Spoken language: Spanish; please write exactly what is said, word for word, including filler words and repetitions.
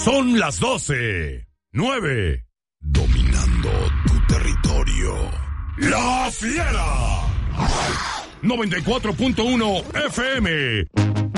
Son las doce. nueve. Dominando tu territorio. La Fiera. noventa y cuatro punto uno F M.